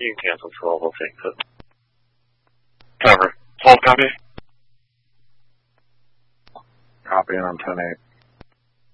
You can cancel 12, I'll take it. Cover. 12 copy? Copy on 10-8.